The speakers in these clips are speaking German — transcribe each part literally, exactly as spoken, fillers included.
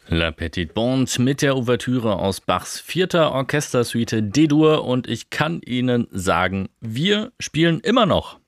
La Petite Bande mit der Ouvertüre aus Bachs vierter Orchestersuite D-Dur und ich kann Ihnen sagen, wir spielen immer noch.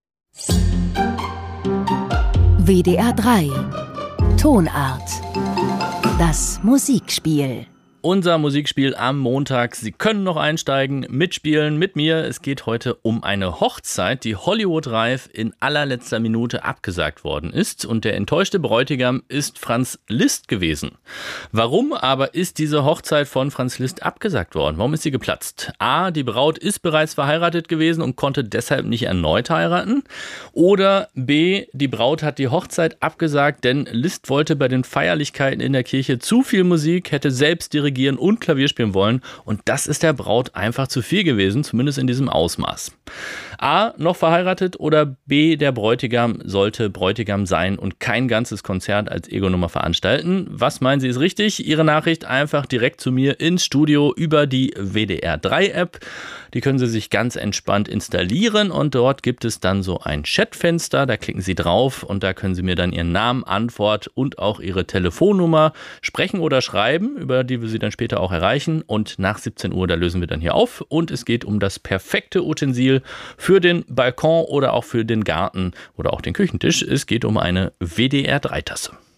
W D R drei Tonart. Das Musikspiel. Unser Musikspiel am Montag. Sie können noch einsteigen, mitspielen mit mir. Es geht heute um eine Hochzeit, die Hollywood-reif in allerletzter Minute abgesagt worden ist. Und der enttäuschte Bräutigam ist Franz Liszt gewesen. Warum aber ist diese Hochzeit von Franz Liszt abgesagt worden? Warum ist sie geplatzt? A, die Braut ist bereits verheiratet gewesen und konnte deshalb nicht erneut heiraten. Oder B, die Braut hat die Hochzeit abgesagt, denn Liszt wollte bei den Feierlichkeiten in der Kirche zu viel Musik, hätte selbst dirigieren und Klavier spielen wollen und das ist der Braut einfach zu viel gewesen, zumindest in diesem Ausmaß. A, noch verheiratet oder B, der Bräutigam sollte Bräutigam sein und kein ganzes Konzert als Ego-Nummer veranstalten. Was meinen Sie ist richtig? Ihre Nachricht einfach direkt zu mir ins Studio über die W D R drei App. Die können Sie sich ganz entspannt installieren und dort gibt es dann so ein Chatfenster, da klicken Sie drauf und da können Sie mir dann Ihren Namen, Antwort und auch Ihre Telefonnummer sprechen oder schreiben, über die wir Sie dann später auch erreichen und nach siebzehn Uhr, da lösen wir dann hier auf und es geht um das perfekte Utensil für den Balkon oder auch für den Garten oder auch den Küchentisch. Es geht um eine W D R drei Tasse.